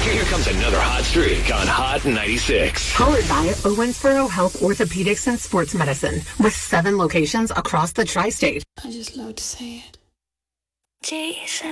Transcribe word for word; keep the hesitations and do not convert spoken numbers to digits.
Here comes another hot streak on Hot ninety-six. Powered by Owensboro Health Orthopedics and Sports Medicine, with seven locations across the tri-state. I just love to say it. Jason.